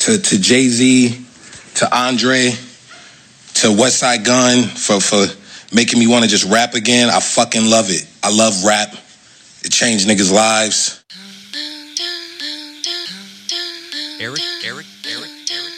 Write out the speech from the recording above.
to Jay-Z, to Andre, to Westside Gun for making me want to just rap again. I fucking love it. I love rap. It changed niggas' lives. Eric